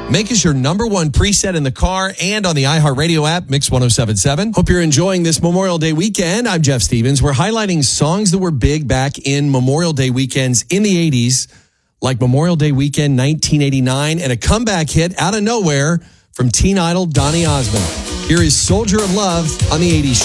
Make us your number one preset in the car and on the iHeartRadio app, Mix 1077. Hope you're enjoying this Memorial Day weekend. I'm Jeff Stevens. We're highlighting songs that were big back in Memorial Day weekends in the 80s, like Memorial Day weekend 1989, and a comeback hit out of nowhere from teen idol Donny Osmond. Here is Soldier of Love on the 80s Show.